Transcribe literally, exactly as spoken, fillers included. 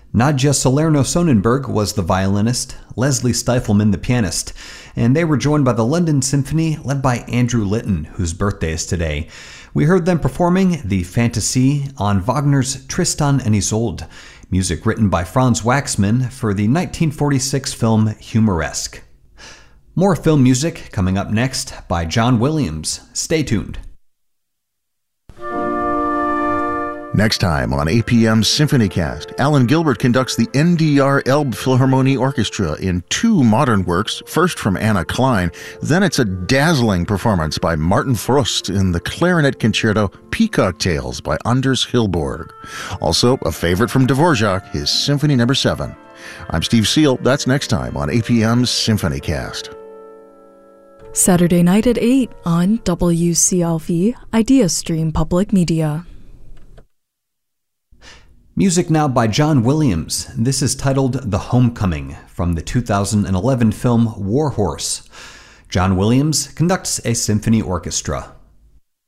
Nadja Salerno-Sonnenberg was the violinist, Leslie Stifelman the pianist, and they were joined by the London Symphony led by Andrew Litton, whose birthday is today. We heard them performing the Fantasie on Wagner's Tristan and Isolde, music written by Franz Waxman for the nineteen forty-six film Humoresque. More film music coming up next by John Williams. Stay tuned. Next time on A P M's SymphonyCast, Alan Gilbert conducts the N D R Elbphilharmonie Orchestra in two modern works, first from Anna Klein, then it's a dazzling performance by Martin Frost in the clarinet concerto Peacock Tales by Anders Hilborg. Also, a favorite from Dvorak, his Symphony Number seven. I'm Steve Seal. That's next time on A P M's SymphonyCast. Saturday night at eight on W C L V IdeaStream Public Media. Music now by John Williams. This is titled The Homecoming from the two thousand eleven film War Horse. John Williams conducts a symphony orchestra.